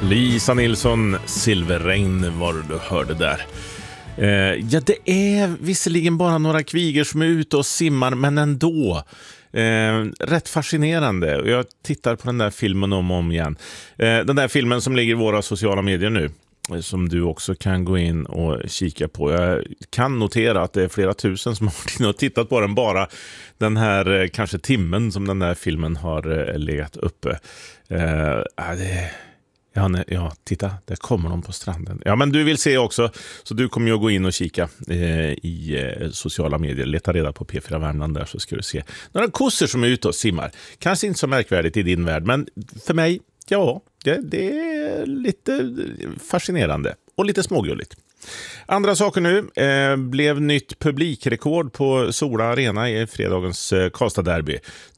Lisa Nilsson, Silverregn var du hörde där. Ja, det är visserligen bara några kvigor som är ute och simmar, men ändå rätt fascinerande. Jag tittar på den där filmen om och om igen. Den där filmen som ligger i våra sociala medier nu, som du också kan gå in och kika på. Jag kan notera att det är flera tusen som har varit inne och tittat på den bara den här kanske timmen som den där filmen har legat uppe. Ja, titta, där kommer de på stranden. Ja, men du vill se också, så du kommer ju att gå in och kika i sociala medier. Leta reda på P4 Värmland där, så ska du se några kossor som är ute och simmar. Kanske inte så märkvärdigt i din värld, men för mig, ja, det är lite fascinerande och lite smågulligt. Andra saker nu, blev nytt publikrekord på Sola Arena i fredagens Karlstad-derby.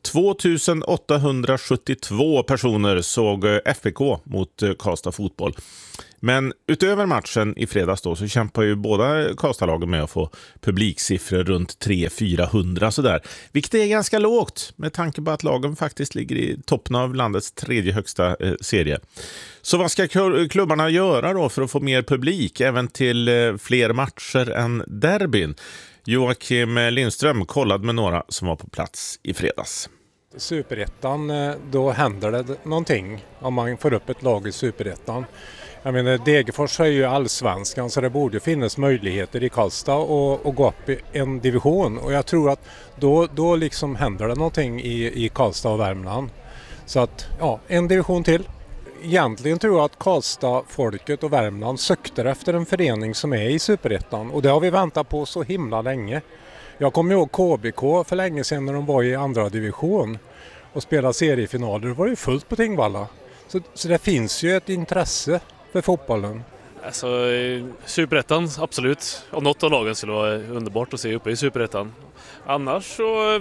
2872 personer såg FBK mot Karlstad fotboll. Men utöver matchen i fredags då, så kämpar ju båda Karlstad-lagen med att få publiksiffror runt 300-400 sådär. Vilket är ganska lågt med tanke på att lagen faktiskt ligger i toppen av landets tredje högsta serie. Så vad ska klubbarna göra då för att få mer publik även till fler matcher än derbyn? Joakim Lindström kollade med några som var på plats i fredags. Superettan, då händer det någonting om man får upp ett lag i Superettan. Jag menar, Degerfors är ju allsvenskan, så det borde finnas möjligheter i Karlstad att gå upp i en division. Och jag tror att då liksom händer det någonting i Karlstad och Värmland. Så att, ja, en division till. Egentligen tror jag att Karlstad, folket och Värmland sökter efter en förening som är i Superettan. Och det har vi väntat på så himla länge. Jag kommer ihåg KBK för länge sedan när de var i andra division och spelade seriefinaler. Då var det ju fullt på Tingvalla. Så det finns ju ett intresse för fotbollen. Alltså, Superettan, absolut. Och något av lagen skulle vara underbart att se uppe i Superettan. Annars så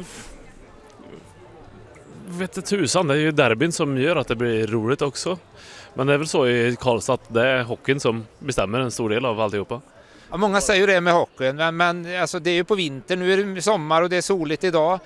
vet jag tusan, det är ju derbyn som gör att det blir roligt också. Men det är väl så i Karlstad att det är hockeyn som bestämmer en stor del av alltihopa. Ja, många säger ju det med hockeyn, men alltså, det är ju på vintern, nu är det sommar och det är soligt idag.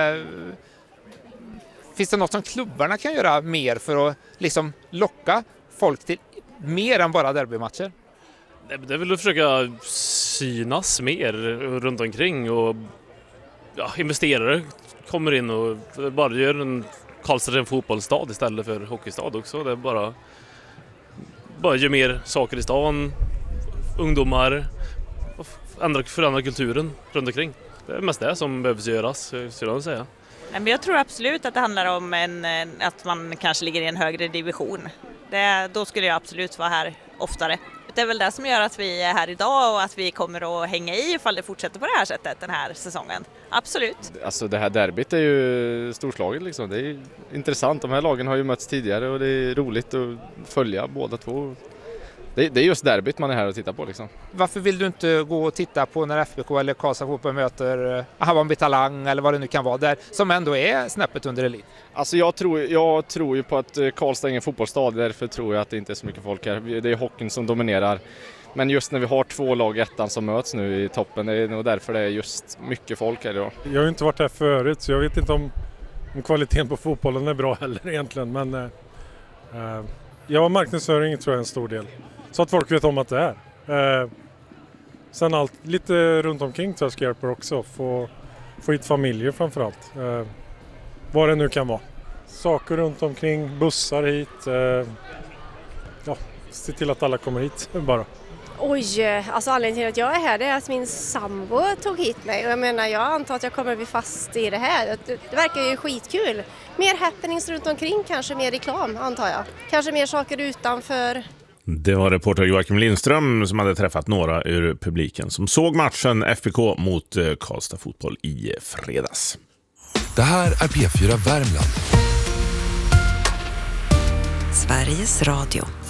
Finns det något som klubbarna kan göra mer för att liksom locka folk till mer än bara derbymatcher? Det är väl att försöka synas mer runt omkring och investerare kommer in och bara gör Karlstad en fotbollsstad istället för hockeystad också. Det är bara gör mer saker i stan, ungdomar, förändra kulturen runt omkring. Det är mest det som behövs göras, skulle jag säga. Men jag tror absolut att det handlar om att man kanske ligger i en högre division. Då skulle jag absolut vara här oftare. Det är väl det som gör att vi är här idag och att vi kommer att hänga i ifall det fortsätter på det här sättet den här säsongen. Absolut. Alltså det här derbyt är ju storslaget liksom. Det är intressant. De här lagen har ju mötts tidigare och det är roligt att följa båda två. Det är just derbyt man är här och tittar på liksom. Varför vill du inte gå och titta på när FBK eller Karlstad fotboll möter Hammarby Talang eller vad det nu kan vara där, som ändå är snäppet under elit? Alltså jag tror ju på att Karlstad är en fotbollsstad, därför tror jag att det inte är så mycket folk här. Det är hockeyn som dominerar. Men just när vi har två lag i ettan som möts nu i toppen, det är nog därför det är just mycket folk här idag. Jag har ju inte varit här förut, så jag vet inte om kvaliteten på fotbollen är bra heller egentligen. Men marknadsföring tror jag är en stor del. Så att folk vet om att det är. Sen allt lite runt omkring tror jag ska hjälpa också. Få hit familjer framförallt. Vad det nu kan vara. Saker runt omkring, bussar hit. Se till att alla kommer hit bara. Oj, alltså anledningen till att jag är här är att min sambo tog hit mig. Och jag antar att jag kommer bli fast i det här. Det verkar ju skitkul. Mer happenings runt omkring, kanske mer reklam antar jag. Kanske mer saker utanför. Det var reporter Joakim Lindström som hade träffat några ur publiken som såg matchen FBK mot Karlstad fotboll i fredags. Det här är P4 Värmland. Sveriges Radio.